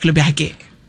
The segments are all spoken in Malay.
lebih lagi.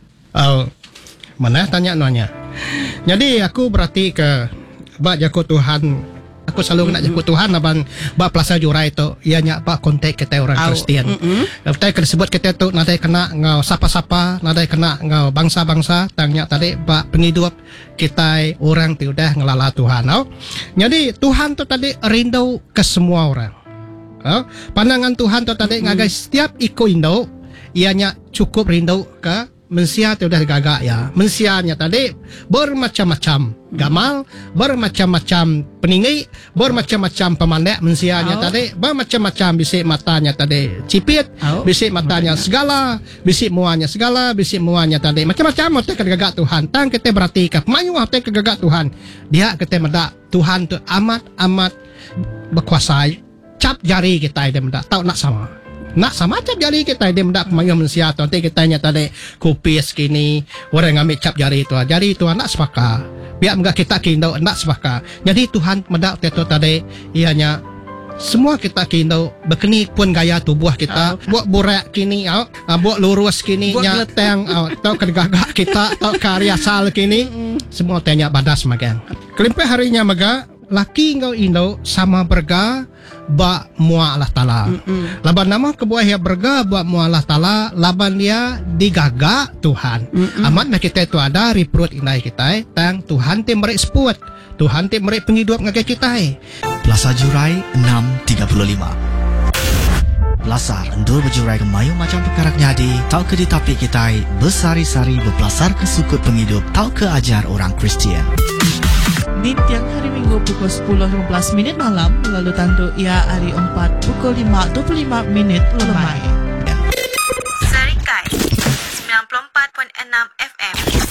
Mana tanya nanya. Jadi aku berarti ke bak jago Tuhan. Aku selalu nak jago Tuhan aban bak Plaza Jurai tu ianya bak kontak kita orang Kristian. Kita disebut kita tu nadai kena ngau sapa-sapa, nadai kena ngau bangsa-bangsa tanya tadi bak penghidup kita orang tu dah ngelala Tuhan. Jadi Tuhan tu tadi rindu ke semua orang. Pandangan Tuhan tu tadi ngagai setiap iko Indo ianya cukup rindu ke manusia tu dah gagak ya. Manusianya tadi bermacam-macam gamal, bermacam-macam peninggi, bermacam-macam pemandai manusianya tadi, bermacam-macam bisik matanya tadi cipit, bisik matanya segala, bisik muanya segala, bisik muanya tadi macam-macam kita kegagak Tuhan. Tang kita berarti ke mayu kita kegagak Tuhan. Dia kita mendak Tuhan tu amat berkuasa. Cap jari kita dia mendak tahu nak sama. Nak sama cap jari kita dia mendak pemayu manusia tu nanti kita tanya tadi kupis kini orang ambil cap jari itu nak sepaka biar enggak kita kindo nak sepaka. Jadi Tuhan mendak teto tadi ianya semua kita kindo berkeni pun gaya tubuh kita buat burak kini buat lurus kini nya tang tau kegagak kita tau karya sal kini semua tanya badas makan kelimpe harinya maga laki ngau Indo sama berga ba mua Allah Ta'ala. Laban nama kebuah ya berga ba mua Allah Ta'ala, laban dia digagak Tuhan. Amat na kita itu ada reprut inai kita tang Tuhan te merek seput. Tuhan te merek penghidup ngagai kita. Plaza Jurai 635. Belasar endur berjurai ke mayu macam perkara nyadi, tau ke ditapi kita bersari-sari berpelasar ke sukut penghidup, tau ke ajar orang Kristian. Di tiang hari Minggu pukul 10.15 malam, lalu tandu ia hari 4 pukul 5.25 lemai. Serikai 94.6 FM.